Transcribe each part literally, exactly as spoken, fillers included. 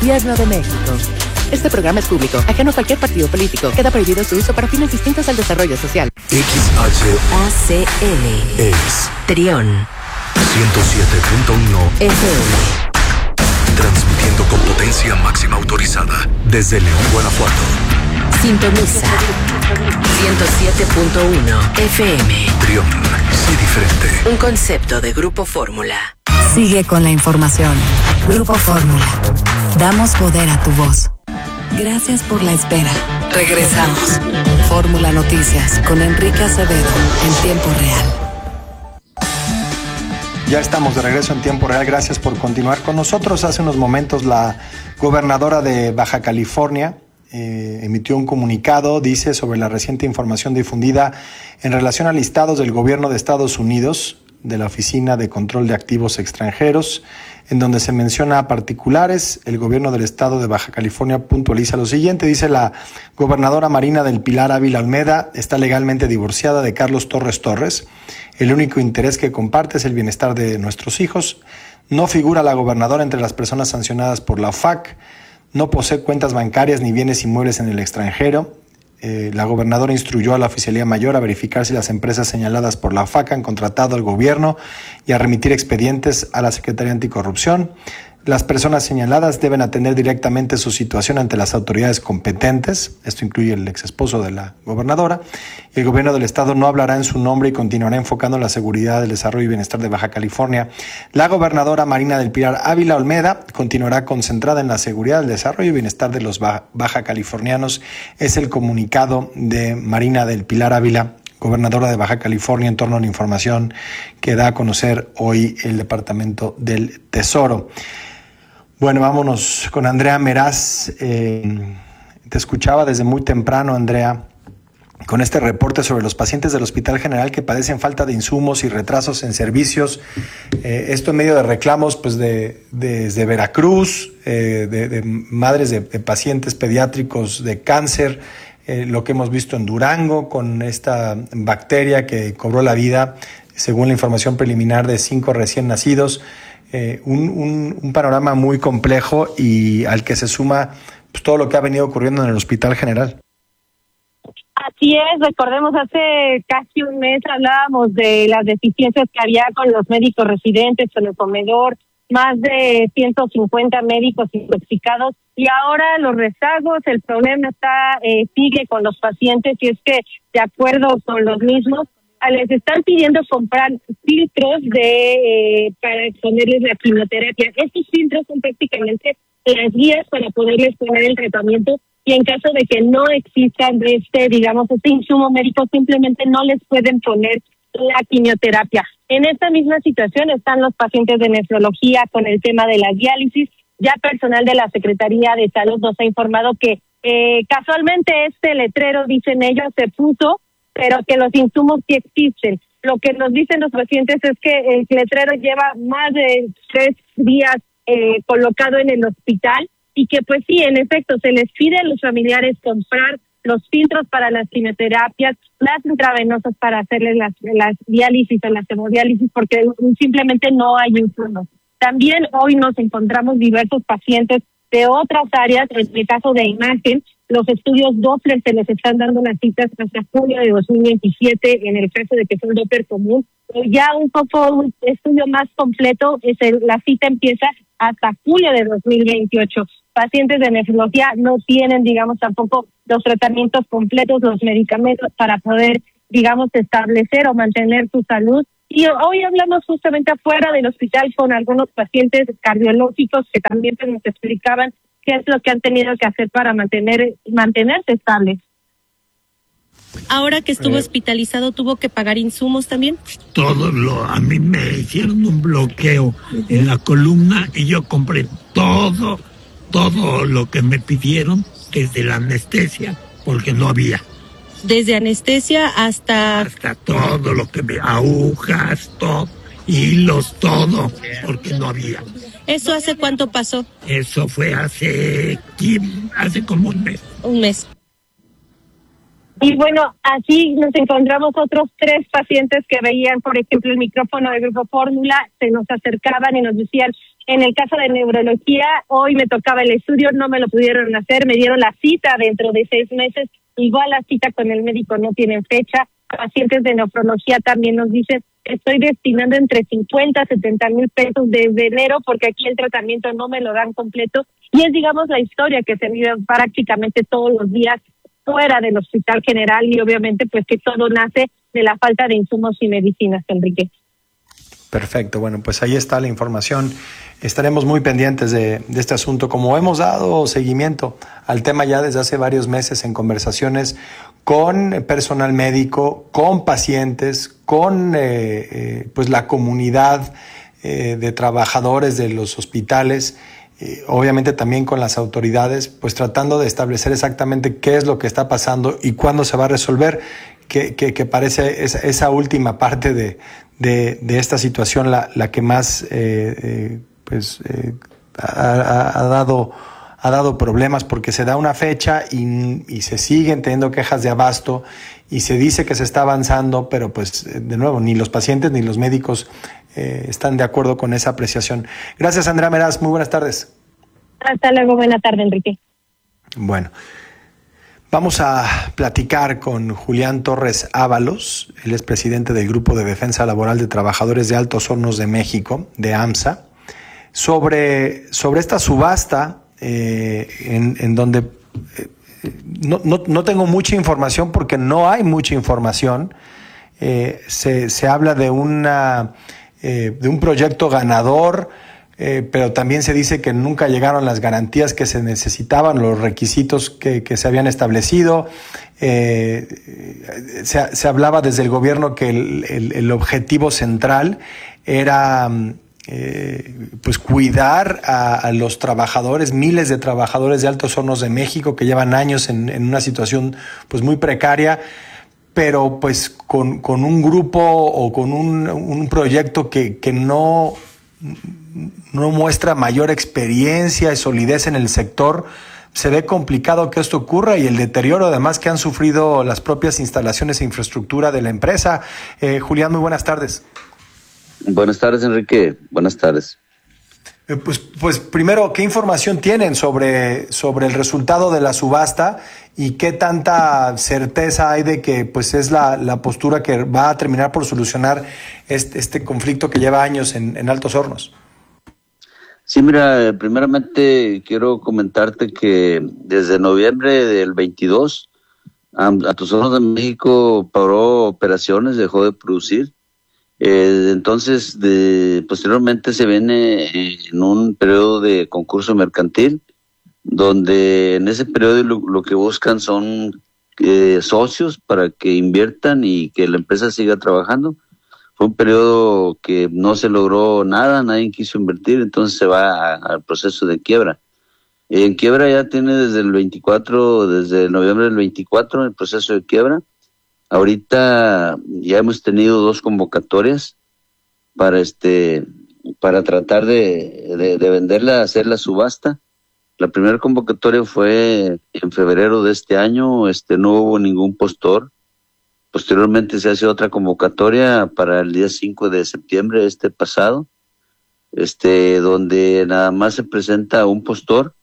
Gobierno de México. Este programa es público, ajeno a cualquier partido político. Queda prohibido su uso para fines distintos al desarrollo social. X H A C L es Trión ciento siete punto uno F M. Transmitiendo con potencia máxima autorizada desde León, Guanajuato. Sintoniza ciento siete punto uno F M. Trión, sí diferente. Un concepto de Grupo Fórmula. Sigue con la información. Grupo Fórmula. Damos poder a tu voz. Gracias por la espera. Regresamos. Fórmula Noticias con Enrique Acevedo en tiempo real. Ya estamos de regreso en tiempo real. Gracias por continuar con nosotros. Hace unos momentos la gobernadora de Baja California eh, emitió un comunicado, dice, sobre la reciente información difundida en relación a listados del gobierno de Estados Unidos de la Oficina de Control de Activos Extranjeros, en donde se menciona a particulares. El gobierno del estado de Baja California puntualiza lo siguiente. Dice: la gobernadora Marina del Pilar Ávila Olmeda está legalmente divorciada de Carlos Torres Torres. El único interés que comparte es el bienestar de nuestros hijos. No figura la gobernadora entre las personas sancionadas por la O F A C. No posee cuentas bancarias ni bienes inmuebles en el extranjero. Eh, la gobernadora instruyó a la Oficialía Mayor a verificar si las empresas señaladas por la O F A C han contratado al gobierno y a remitir expedientes a la Secretaría Anticorrupción. Las personas señaladas deben atender directamente su situación ante las autoridades competentes. Esto incluye el ex esposo de la gobernadora. El gobierno del estado no hablará en su nombre y continuará enfocando la seguridad, el desarrollo y bienestar de Baja California. La gobernadora Marina del Pilar Ávila Olmeda continuará concentrada en la seguridad, el desarrollo y bienestar de los baja californianos. Es el comunicado de Marina del Pilar Ávila, gobernadora de Baja California, en torno a la información que da a conocer hoy el Departamento del Tesoro. Bueno, vámonos con Andrea Meraz. Eh, te escuchaba desde muy temprano, Andrea, con este reporte sobre los pacientes del Hospital General que padecen falta de insumos y retrasos en servicios. Eh, esto en medio de reclamos pues de, de desde Veracruz, eh, de, de madres de, de pacientes pediátricos de cáncer, eh, lo que hemos visto en Durango con esta bacteria que cobró la vida, según la información preliminar, de cinco recién nacidos. Eh, un, un, un panorama muy complejo y al que se suma pues, todo lo que ha venido ocurriendo en el Hospital General. Así es, recordemos, hace casi un mes hablábamos de las deficiencias que había con los médicos residentes, con el comedor, más de ciento cincuenta médicos intoxicados, y ahora los rezagos, el problema está eh, sigue con los pacientes, y es que, de acuerdo con los mismos, les están pidiendo comprar filtros de eh, para ponerles la quimioterapia. Estos filtros son prácticamente las guías para poderles poner el tratamiento, y en caso de que no existan de este, digamos, este insumo médico, simplemente no les pueden poner la quimioterapia. En esta misma situación están los pacientes de nefrología con el tema de la diálisis. Ya personal de la Secretaría de Salud nos ha informado que eh, casualmente este letrero, dicen ellos, se puso, pero que los insumos sí existen. Lo que nos dicen los pacientes es que el letrero lleva más de tres días eh, colocado en el hospital, y que pues sí, en efecto, se les pide a los familiares comprar los filtros para las quimioterapias, las intravenosas para hacerles las, las diálisis o las hemodiálisis, porque simplemente no hay insumos. También hoy nos encontramos diversos pacientes de otras áreas. En el caso de imagen, los estudios Doppler se les están dando las citas hasta junio de dos mil veintisiete, en el caso de que sea un Doppler común. Ya un poco un estudio más completo, es el, la cita empieza hasta julio de dos mil veintiocho. Pacientes de nefrología no tienen, digamos, tampoco los tratamientos completos, los medicamentos para poder, digamos, establecer o mantener su salud. Y hoy hablamos justamente afuera del hospital con algunos pacientes cardiológicos que también nos explicaban qué es lo que han tenido que hacer para mantener mantenerse estables. Ahora que estuvo eh, hospitalizado, ¿tuvo que pagar insumos también? Todo lo, a mí me hicieron un bloqueo uh-huh. en la columna y yo compré todo, todo lo que me pidieron desde la anestesia, porque no había. Desde anestesia hasta... Hasta todo lo que me... agujas, todo, hilos, todo, porque no había. ¿Eso hace cuánto pasó? Eso fue hace... hace como un mes. Un mes. Y bueno, así nos encontramos otros tres pacientes que veían, por ejemplo, el micrófono de Grupo Fórmula, se nos acercaban y nos decían, En el caso de neurología, hoy me tocaba el estudio, no me lo pudieron hacer, me dieron la cita dentro de seis meses, igual la cita con el médico no tienen fecha. Pacientes de nefrología también nos dicen, estoy destinando entre cincuenta a setenta mil pesos desde enero porque aquí el tratamiento no me lo dan completo, y es, digamos, la historia que se vive prácticamente todos los días fuera del Hospital General, y obviamente pues que todo nace de la falta de insumos y medicinas, Enrique. Perfecto, bueno, pues ahí está la información. Estaremos muy pendientes de, de este asunto. Como hemos dado seguimiento al tema ya desde hace varios meses en conversaciones con personal médico, con pacientes, con eh, eh, pues la comunidad eh, de trabajadores de los hospitales, eh, obviamente también con las autoridades, pues tratando de establecer exactamente qué es lo que está pasando y cuándo se va a resolver, que, que, que parece esa, esa última parte de, de, de esta situación la, la que más eh, eh, pues eh, ha, ha dado ha dado problemas, porque se da una fecha y, y se siguen teniendo quejas de abasto y se dice que se está avanzando, pero pues de nuevo ni los pacientes ni los médicos eh, están de acuerdo con esa apreciación. Gracias, Andrea Meraz, muy buenas tardes. Hasta luego, buena tarde, Enrique. Bueno, vamos a platicar con Julián Torres Ábalos, él es presidente del Grupo de Defensa Laboral de Trabajadores de Altos Hornos de México, de AMSA, sobre, sobre esta subasta eh, en, en donde eh, no, no, no tengo mucha información porque no hay mucha información. Eh, se, se habla de, una, eh, de un proyecto ganador, Eh, pero también se dice que nunca llegaron las garantías que se necesitaban, los requisitos que, que se habían establecido. Eh, se, se hablaba desde el gobierno que el, el, el objetivo central era eh, pues cuidar a, a los trabajadores, miles de trabajadores de Altos Hornos de México que llevan años en, en una situación pues muy precaria, pero pues con, con un grupo o con un, un proyecto que, que no... no muestra mayor experiencia y solidez en el sector. Se ve complicado que esto ocurra y el deterioro además que han sufrido las propias instalaciones e infraestructura de la empresa. Eh, Julián, muy buenas tardes. Buenas tardes, Enrique. Buenas tardes. Eh, pues, pues primero, ¿qué información tienen sobre, sobre el resultado de la subasta y qué tanta certeza hay de que pues es la, la postura que va a terminar por solucionar este, este conflicto que lleva años en, en Altos Hornos? Sí, mira, primeramente quiero comentarte que desde noviembre del veintidós, Altos Hornos de México paró operaciones, dejó de producir. Eh, entonces, de, posteriormente se viene en un periodo de concurso mercantil, donde en ese periodo lo, lo que buscan son eh, socios para que inviertan y que la empresa siga trabajando. Fue un periodo que no se logró nada, nadie quiso invertir, entonces se va al proceso de quiebra. En quiebra ya tiene desde el veinticuatro, desde noviembre del veinticuatro, el proceso de quiebra. Ahorita ya hemos tenido dos convocatorias para este para tratar de, de, de venderla, hacer la subasta. La primera convocatoria fue en febrero de este año, este no hubo ningún postor. Posteriormente se hace otra convocatoria para el día cinco de septiembre este pasado, este donde nada más se presenta un postor,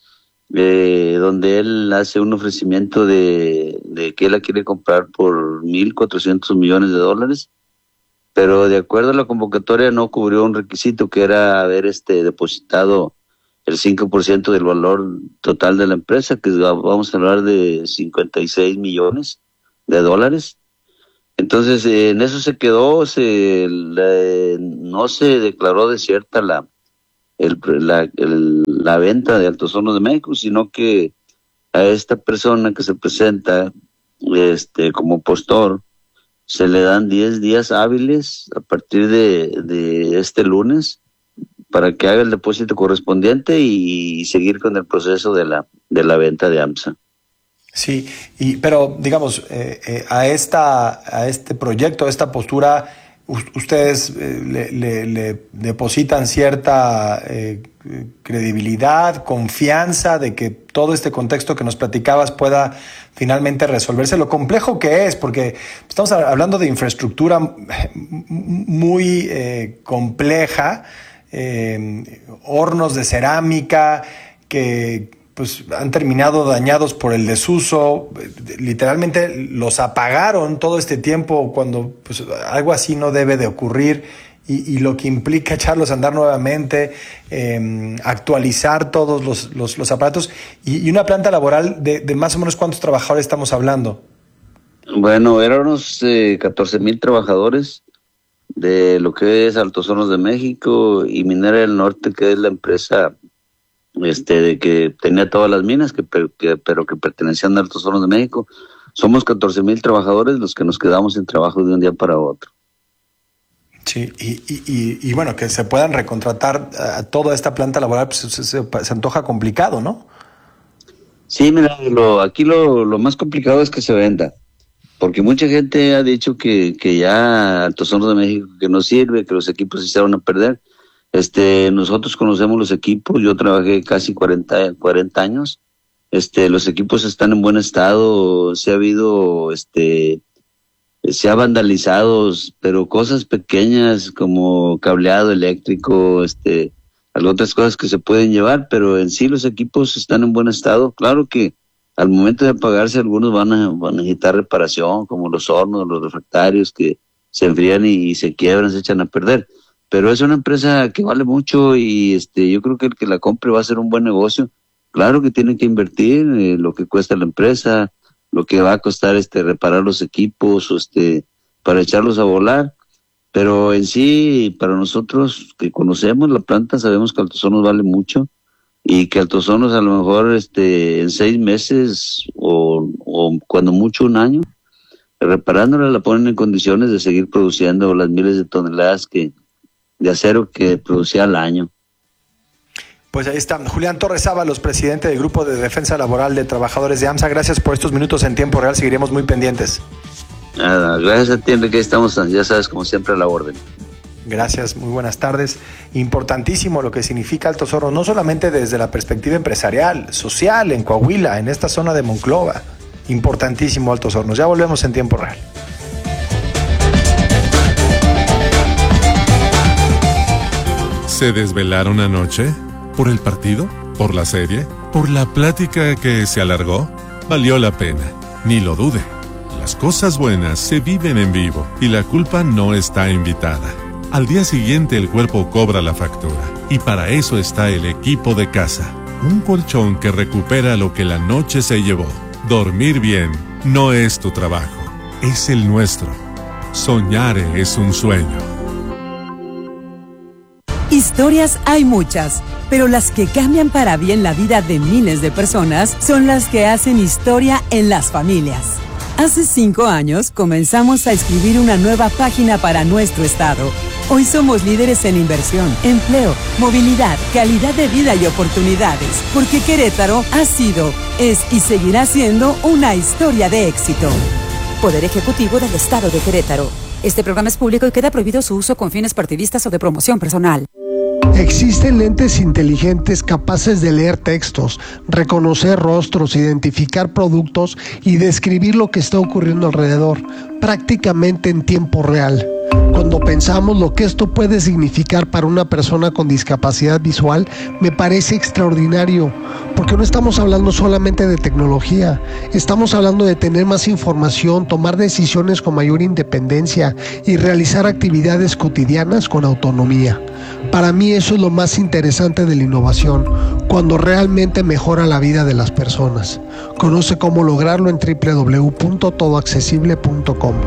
eh, donde él hace un ofrecimiento de, de que él la quiere comprar por mil cuatrocientos millones de dólares, pero de acuerdo a la convocatoria no cubrió un requisito que era haber este depositado el cinco por ciento del valor total de la empresa, que vamos a hablar de cincuenta y seis millones de dólares. Entonces eh, en eso se quedó, se la, no se declaró desierta la el, la, el, la venta de Altos Hornos de México, sino que a esta persona que se presenta este como postor se le dan diez días hábiles a partir de, de este lunes para que haga el depósito correspondiente y, y seguir con el proceso de la de la venta de AMSA. Sí, y, pero digamos, eh, eh, a esta a este proyecto, a esta postura, u- ustedes eh, le, le, le depositan cierta eh, credibilidad, confianza de que todo este contexto que nos platicabas pueda finalmente resolverse. Lo complejo que es, porque estamos hablando de infraestructura muy eh, compleja, eh, hornos de cerámica que pues han terminado dañados por el desuso. Literalmente los apagaron todo este tiempo cuando pues, algo así no debe de ocurrir. Y, y lo que implica echarlos a andar nuevamente, eh, actualizar todos los, los, los aparatos y, y una planta laboral de, de más o menos ¿cuántos trabajadores estamos hablando? Bueno, eran unos eh, catorce mil trabajadores de lo que es Altos Hornos de México y Minera del Norte, que es la empresa este de que tenía todas las minas, que, que pero que pertenecían a Altos Hornos de México. Somos catorce mil trabajadores los que nos quedamos sin trabajo de un día para otro. Sí, y, y, y, y bueno, que se puedan recontratar a toda esta planta laboral, pues se, se, se antoja complicado, ¿no? Sí, mira, lo, aquí lo, lo más complicado es que se venda, porque mucha gente ha dicho que, que ya Altos Hornos de México que no sirve, que los equipos se hicieron a perder. Este, nosotros conocemos los equipos, yo trabajé casi cuarenta, cuarenta años, este, los equipos están en buen estado, se ha habido, este... se ha vandalizado, pero cosas pequeñas como cableado eléctrico, este, otras cosas que se pueden llevar, pero en sí los equipos están en buen estado. Claro que al momento de apagarse algunos van a, van a necesitar reparación, como los hornos, los refractarios que se enfrían y, y se quiebran, se echan a perder. Pero es una empresa que vale mucho y este, yo creo que el que la compre va a ser un buen negocio. Claro que tiene que invertir eh, lo que cuesta la empresa, lo que va a costar este reparar los equipos, este, para echarlos a volar, pero en sí, para nosotros que conocemos la planta, sabemos que Altos Hornos vale mucho, y que Altos Hornos a lo mejor este, en seis meses, o, o cuando mucho un año, reparándola la ponen en condiciones de seguir produciendo las miles de toneladas que, de acero que producía al año. Pues ahí está, Julián Torres Ábalos, presidente del Grupo de Defensa Laboral de Trabajadores de AMSA. Gracias por estos minutos en tiempo real, seguiremos muy pendientes. Nada, gracias a ti, Enrique, estamos, ya sabes, como siempre, a la orden. Gracias, muy buenas tardes. Importantísimo lo que significa Altos Hornos, no solamente desde la perspectiva empresarial, social, en Coahuila, en esta zona de Monclova. Importantísimo Altos Hornos. Ya volvemos en tiempo real. ¿Se desvelaron anoche? ¿Por el partido? ¿Por la serie? ¿Por la plática que se alargó? Valió la pena, ni lo dude. Las cosas buenas se viven en vivo y la culpa no está invitada. Al día siguiente el cuerpo cobra la factura y para eso está el equipo de casa. Un colchón que recupera lo que la noche se llevó. Dormir bien no es tu trabajo, es el nuestro. Soñar es un sueño. Historias hay muchas, pero las que cambian para bien la vida de miles de personas son las que hacen historia en las familias. Hace cinco años comenzamos a escribir una nueva página para nuestro estado. Hoy somos líderes en inversión, empleo, movilidad, calidad de vida y oportunidades, porque Querétaro ha sido, es y seguirá siendo una historia de éxito. Poder Ejecutivo del Estado de Querétaro. Este programa es público y queda prohibido su uso con fines partidistas o de promoción personal. Existen lentes inteligentes capaces de leer textos, reconocer rostros, identificar productos y describir lo que está ocurriendo alrededor, prácticamente en tiempo real. Cuando pensamos lo que esto puede significar para una persona con discapacidad visual, me parece extraordinario, porque no estamos hablando solamente de tecnología, estamos hablando de tener más información, tomar decisiones con mayor independencia y realizar actividades cotidianas con autonomía. Para mí eso es lo más interesante de la innovación, cuando realmente mejora la vida de las personas. Conoce cómo lograrlo en doble u doble u doble u punto todo accesible punto com.